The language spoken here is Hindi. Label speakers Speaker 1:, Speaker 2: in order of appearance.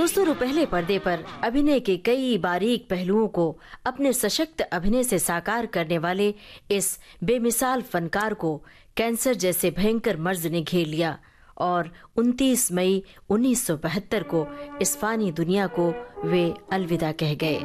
Speaker 1: दोस्तों, पहले पर्दे पर अभिनय के कई बारीक पहलुओं को अपने सशक्त अभिनय से साकार करने वाले इस बेमिसाल फनकार को कैंसर जैसे भयंकर मर्ज ने घेर लिया और 29 मई 1972 को इस फानी दुनिया को वे अलविदा कह गए।